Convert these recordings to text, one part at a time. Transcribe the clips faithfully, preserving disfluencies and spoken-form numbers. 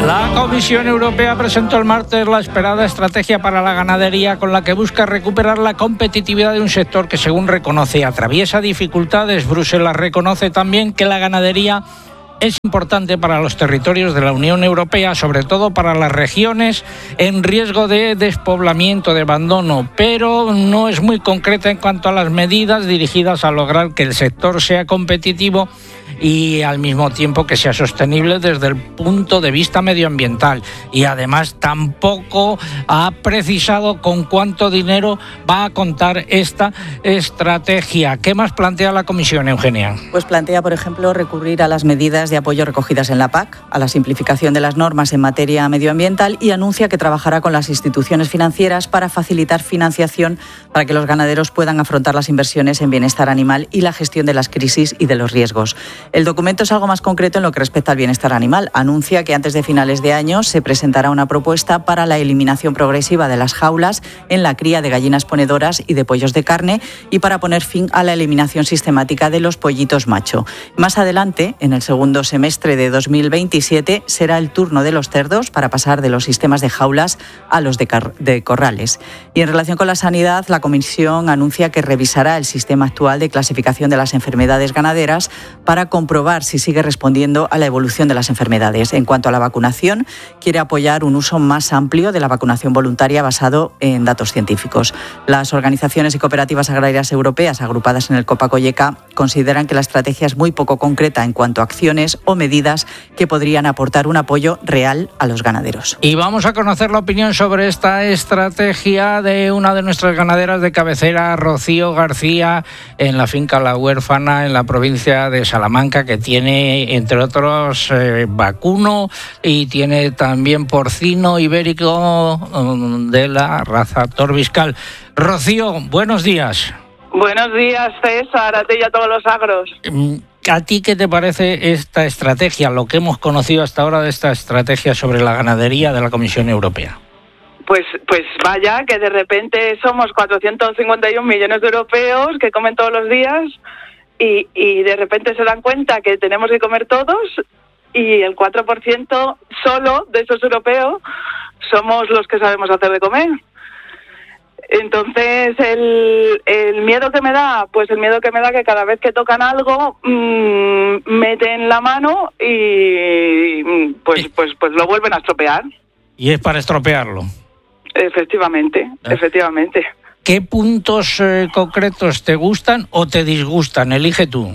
La Comisión Europea presentó el martes la esperada estrategia para la ganadería, con la que busca recuperar la competitividad de un sector que, según reconoce, atraviesa dificultades. Bruselas reconoce también que la ganadería es importante para los territorios de la Unión Europea, sobre todo para las regiones en riesgo de despoblamiento, de abandono, pero no es muy concreta en cuanto a las medidas dirigidas a lograr que el sector sea competitivo y al mismo tiempo que sea sostenible desde el punto de vista medioambiental. Y además tampoco ha precisado con cuánto dinero va a contar esta estrategia. ¿Qué más plantea la Comisión, Eugenia? Pues plantea, por ejemplo, recurrir a las medidas de apoyo recogidas en la P A C, a la simplificación de las normas en materia medioambiental, y anuncia que trabajará con las instituciones financieras para facilitar financiación para que los ganaderos puedan afrontar las inversiones en bienestar animal y la gestión de las crisis y de los riesgos. El documento es algo más concreto en lo que respecta al bienestar animal. Anuncia que antes de finales de año se presentará una propuesta para la eliminación progresiva de las jaulas en la cría de gallinas ponedoras y de pollos de carne, y para poner fin a la eliminación sistemática de los pollitos macho. Más adelante, en el segundo semestre de dos mil veintisiete, será el turno de los cerdos para pasar de los sistemas de jaulas a los de, car- de corrales. Y en relación con la sanidad, la Comisión anuncia que revisará el sistema actual de clasificación de las enfermedades ganaderas para comprobar si sigue respondiendo a la evolución de las enfermedades. En cuanto a la vacunación, quiere apoyar un uso más amplio de la vacunación voluntaria basado en datos científicos. Las organizaciones y cooperativas agrarias europeas agrupadas en el COPA-COGECA consideran que la estrategia es muy poco concreta en cuanto a acciones o medidas que podrían aportar un apoyo real a los ganaderos. Y vamos a conocer la opinión sobre esta estrategia de una de nuestras ganaderas de cabecera, Rocío García, en la finca La Huérfana, en la provincia de Salamanca, que tiene, entre otros, eh, vacuno, y tiene también porcino ibérico um, de la raza Torbiscal. Rocío, buenos días. Buenos días, César, a ti y a todos los agros. ¿A ti qué te parece esta estrategia, lo que hemos conocido hasta ahora de esta estrategia sobre la ganadería de la Comisión Europea? Pues, pues vaya, que de repente somos cuatrocientos cincuenta y un millones de europeos que comen todos los días y, y de repente se dan cuenta que tenemos que comer todos, y el cuatro por ciento solo de esos europeos somos los que sabemos hacer de comer. Entonces, el, el miedo que me da, pues el miedo que me da que cada vez que tocan algo, mmm, meten la mano y pues, pues, pues lo vuelven a estropear. Y es para estropearlo. Efectivamente, ¿Eh? efectivamente. ¿Qué puntos eh, concretos te gustan o te disgustan? Elige tú.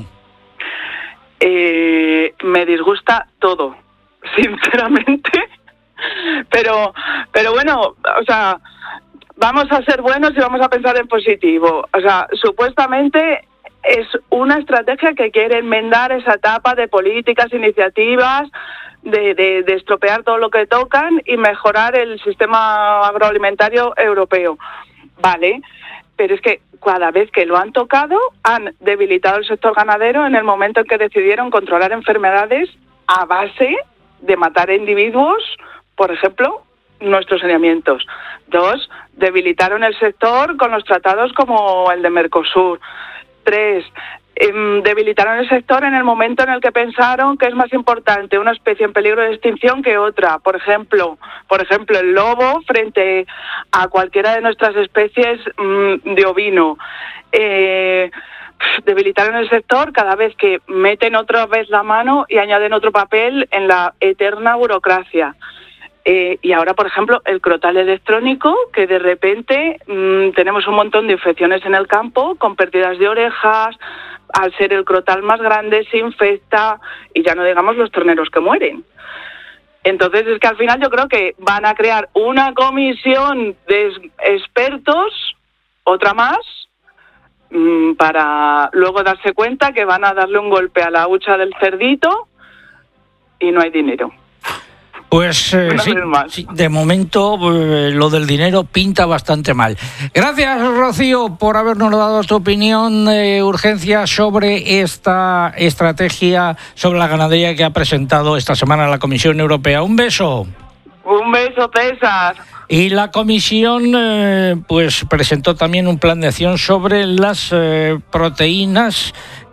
Eh, me disgusta todo, sinceramente. Pero, pero bueno, o sea, vamos a ser buenos y vamos a pensar en positivo. O sea, supuestamente es una estrategia que quiere enmendar esa etapa de políticas, iniciativas, de, de, de estropear todo lo que tocan y mejorar el sistema agroalimentario europeo. Vale, pero es que cada vez que lo han tocado han debilitado el sector ganadero en el momento en que decidieron controlar enfermedades a base de matar individuos, por ejemplo, nuestros saneamientos. Dos, debilitaron el sector con los tratados como el de Mercosur. Tres, eh, debilitaron el sector en el momento en el que pensaron que es más importante una especie en peligro de extinción que otra. Por ejemplo, por ejemplo, el lobo frente a cualquiera de nuestras especies mmm, de ovino. Eh, debilitaron el sector cada vez que meten otra vez la mano y añaden otro papel en la eterna burocracia. Eh, y ahora, por ejemplo, el crotal electrónico, que de repente mmm, tenemos un montón de infecciones en el campo, con pérdidas de orejas, al ser el crotal más grande se infecta, y ya no digamos los terneros que mueren. Entonces es que al final yo creo que van a crear una comisión de expertos, otra más, mmm, para luego darse cuenta que van a darle un golpe a la hucha del cerdito y no hay dinero. Pues eh, sí, sí, de momento eh, lo del dinero pinta bastante mal. Gracias, Rocío, por habernos dado tu opinión de urgencia sobre esta estrategia sobre la ganadería que ha presentado esta semana la Comisión Europea. Un beso. Un beso, César. Y la Comisión eh, pues presentó también un plan de acción sobre las eh, proteínas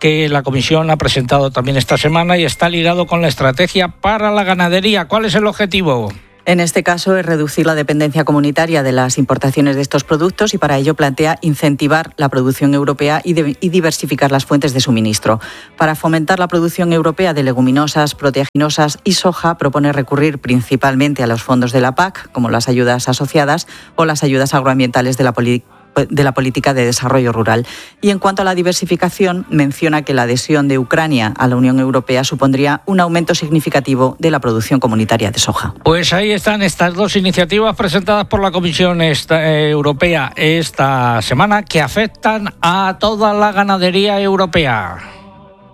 que la Comisión ha presentado también esta semana y está ligado con la estrategia para la ganadería. ¿Cuál es el objetivo? En este caso es reducir la dependencia comunitaria de las importaciones de estos productos y para ello plantea incentivar la producción europea y, de, y diversificar las fuentes de suministro. Para fomentar la producción europea de leguminosas, proteaginosas y soja, propone recurrir principalmente a los fondos de la P A C, como las ayudas asociadas o las ayudas agroambientales de la política de la política de desarrollo rural. Y en cuanto a la diversificación, menciona que la adhesión de Ucrania a la Unión Europea supondría un aumento significativo de la producción comunitaria de soja. Pues ahí están estas dos iniciativas presentadas por la Comisión esta, eh, Europea esta semana que afectan a toda la ganadería europea.